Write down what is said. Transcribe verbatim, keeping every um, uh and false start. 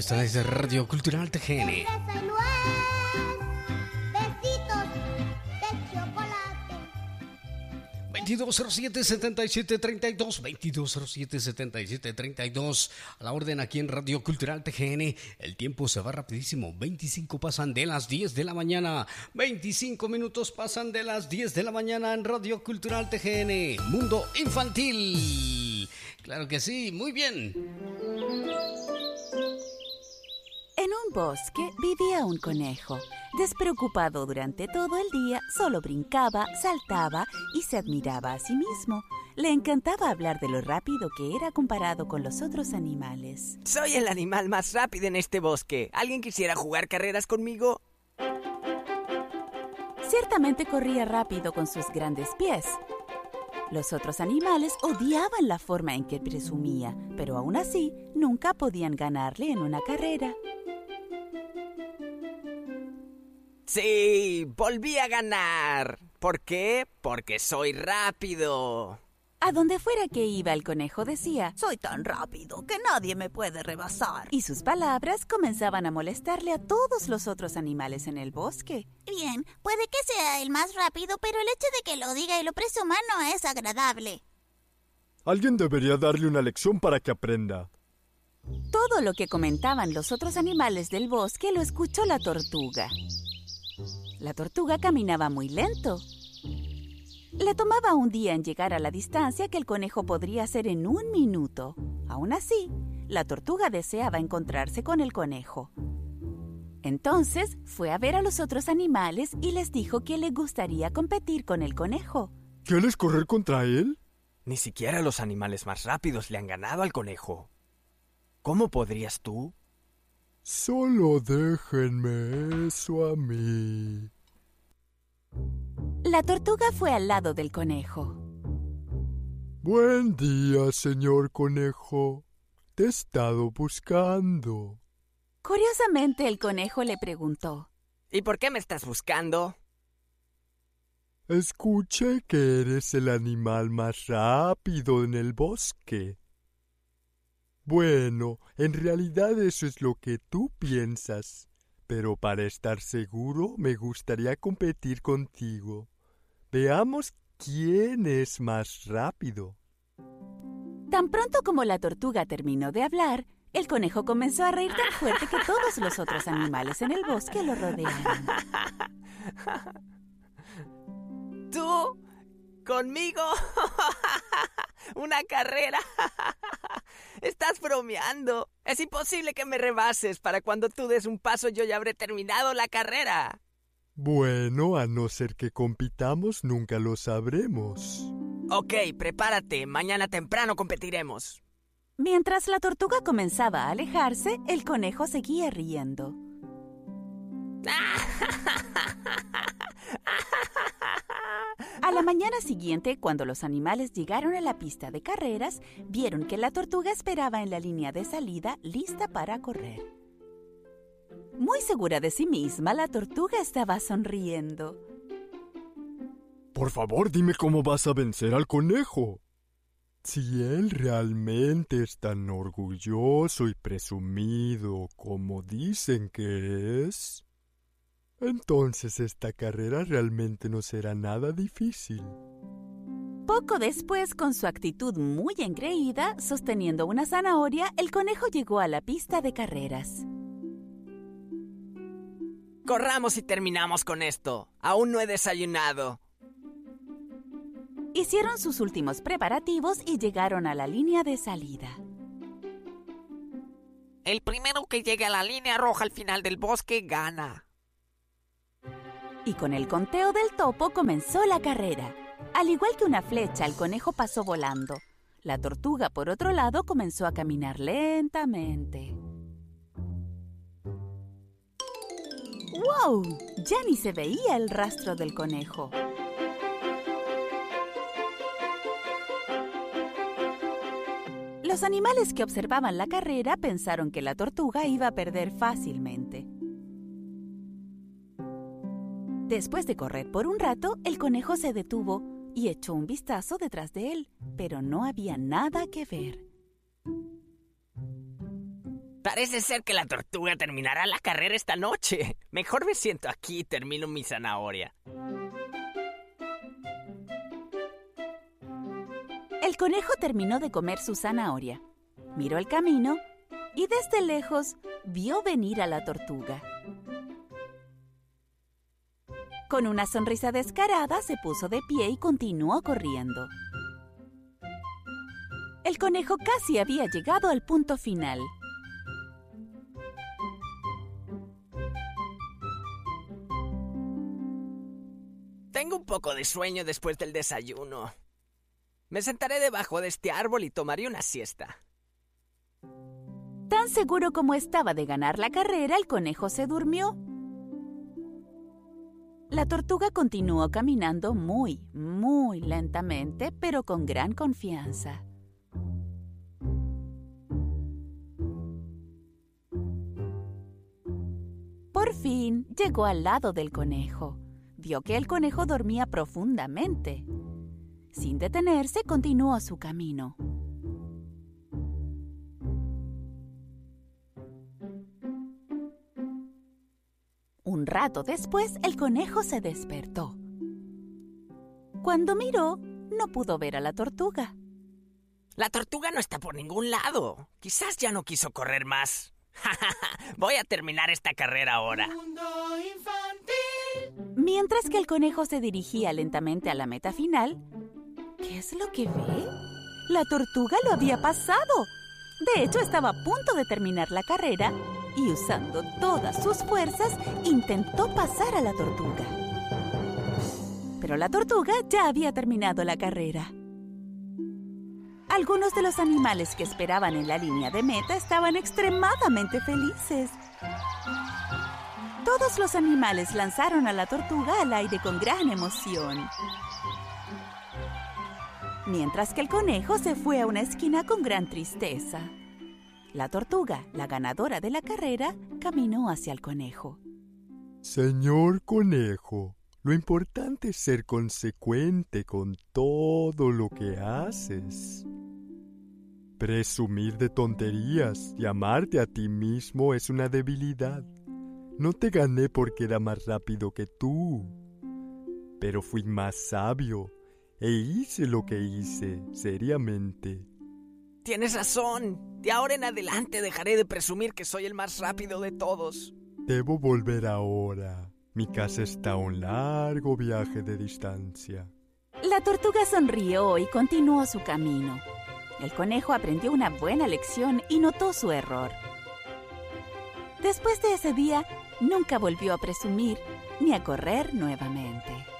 Esta es Radio Cultural T G N. veintidós cero siete, setenta y siete treinta y dos, veintidós cero siete, setenta y siete treinta y dos, a la orden aquí en Radio Cultural T G N. El tiempo se va rapidísimo, veinticinco pasan de las diez de la mañana, veinticinco minutos pasan de las diez de la mañana en Radio Cultural T G N, Mundo Infantil. Claro que sí, muy bien. En un bosque vivía un conejo. Despreocupado durante todo el día, solo brincaba, saltaba y se admiraba a sí mismo. Le encantaba hablar de lo rápido que era comparado con los otros animales. Soy el animal más rápido en este bosque. ¿Alguien quisiera jugar carreras conmigo? Ciertamente corría rápido con sus grandes pies. Los otros animales odiaban la forma en que presumía, pero aún así nunca podían ganarle en una carrera. ¡Sí! ¡Volví a ganar! ¿Por qué? Porque soy rápido. A donde fuera que iba, el conejo decía: «Soy tan rápido que nadie me puede rebasar». Y sus palabras comenzaban a molestarle a todos los otros animales en el bosque. Bien, puede que sea el más rápido, pero el hecho de que lo diga y lo presuma no es agradable. Alguien debería darle una lección para que aprenda. Todo lo que comentaban los otros animales del bosque lo escuchó la tortuga. La tortuga caminaba muy lento. Le tomaba un día en llegar a la distancia que el conejo podría hacer en un minuto. Aún así, la tortuga deseaba encontrarse con el conejo. Entonces, fue a ver a los otros animales y les dijo que le gustaría competir con el conejo. ¿Quieres correr contra él? Ni siquiera los animales más rápidos le han ganado al conejo. ¿Cómo podrías tú? Solo déjenme eso a mí. La tortuga fue al lado del conejo. Buen día, señor conejo. Te he estado buscando. Curiosamente, el conejo le preguntó: ¿Y por qué me estás buscando? Escuché que eres el animal más rápido en el bosque. Bueno, en realidad eso es lo que tú piensas, pero para estar seguro me gustaría competir contigo. Veamos quién es más rápido. Tan pronto como la tortuga terminó de hablar, el conejo comenzó a reír tan fuerte que todos los otros animales en el bosque lo rodearon. ¿Tú? ¿Conmigo? ¿Una carrera? Estás bromeando. Es imposible que me rebases. Para cuando tú des un paso yo ya habré terminado la carrera. Bueno, a no ser que compitamos, nunca lo sabremos. Ok, prepárate. Mañana temprano competiremos. Mientras la tortuga comenzaba a alejarse, el conejo seguía riendo. A la mañana siguiente, cuando los animales llegaron a la pista de carreras, vieron que la tortuga esperaba en la línea de salida, lista para correr. Muy segura de sí misma, la tortuga estaba sonriendo. Por favor, dime cómo vas a vencer al conejo. Si él realmente es tan orgulloso y presumido como dicen que es, entonces esta carrera realmente no será nada difícil. Poco después, con su actitud muy engreída, sosteniendo una zanahoria, el conejo llegó a la pista de carreras. Corramos y terminamos con esto. Aún no he desayunado. Hicieron sus últimos preparativos y llegaron a la línea de salida. El primero que llegue a la línea roja al final del bosque gana. Y con el conteo del topo comenzó la carrera. Al igual que una flecha, el conejo pasó volando. La tortuga, por otro lado, comenzó a caminar lentamente. ¡Wow! Ya ni se veía el rastro del conejo. Los animales que observaban la carrera pensaron que la tortuga iba a perder fácilmente. Después de correr por un rato, el conejo se detuvo y echó un vistazo detrás de él, pero no había nada que ver. Parece ser que la tortuga terminará la carrera esta noche. Mejor me siento aquí y termino mi zanahoria. El conejo terminó de comer su zanahoria, miró el camino y desde lejos vio venir a la tortuga. Con una sonrisa descarada se puso de pie y continuó corriendo. El conejo casi había llegado al punto final. Tengo un poco de sueño después del desayuno. Me sentaré debajo de este árbol y tomaré una siesta. Tan seguro como estaba de ganar la carrera, el conejo se durmió. La tortuga continuó caminando muy, muy lentamente, pero con gran confianza. Por fin llegó al lado del conejo. Vio que el conejo dormía profundamente. Sin detenerse, continuó su camino. Un rato después, el conejo se despertó. Cuando miró, no pudo ver a la tortuga. La tortuga no está por ningún lado. Quizás ya no quiso correr más. Voy a terminar esta carrera ahora. Mientras que el conejo se dirigía lentamente a la meta final, ¿qué es lo que ve? La tortuga lo había pasado. De hecho, estaba a punto de terminar la carrera y usando todas sus fuerzas intentó pasar a la tortuga. Pero la tortuga ya había terminado la carrera. Algunos de los animales que esperaban en la línea de meta estaban extremadamente felices. Todos los animales lanzaron a la tortuga al aire con gran emoción. Mientras que el conejo se fue a una esquina con gran tristeza. La tortuga, la ganadora de la carrera, caminó hacia el conejo. Señor conejo, lo importante es ser consecuente con todo lo que haces. Presumir de tonterías y amarte a ti mismo es una debilidad. No te gané porque era más rápido que tú, pero fui más sabio e hice lo que hice seriamente. Tienes razón. De ahora en adelante dejaré de presumir que soy el más rápido de todos. Debo volver ahora. Mi casa está a un largo viaje de distancia. La tortuga sonrió y continuó su camino. El conejo aprendió una buena lección y notó su error. Después de ese día, nunca volvió a presumir ni a correr nuevamente.